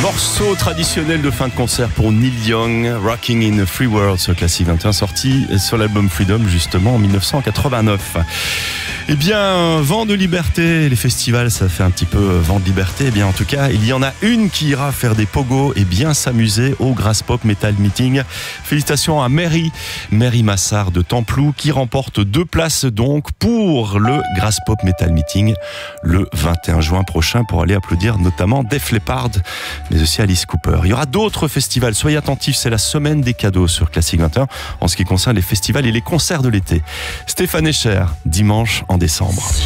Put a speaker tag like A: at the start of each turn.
A: Morceau traditionnel de fin de concert pour Neil Young, Rocking in a Free World, ce classique 21 sorti sur l'album Freedom justement en 1989. Eh bien, vent de liberté, les festivals, ça fait un petit peu vent de liberté. Eh bien, en tout cas, il y en a une qui ira faire des pogos et bien s'amuser au Graspop Metal Meeting. Félicitations à Mary Massard de Templou qui remporte 2 places donc pour le Graspop Metal Meeting le 21 juin prochain pour aller applaudir notamment Def Leppard, mais aussi Alice Cooper. Il y aura d'autres festivals, soyez attentifs, c'est la semaine des cadeaux sur Classique 21 en ce qui concerne les festivals et les concerts de l'été. Stéphane Escher, dimanche en décembre.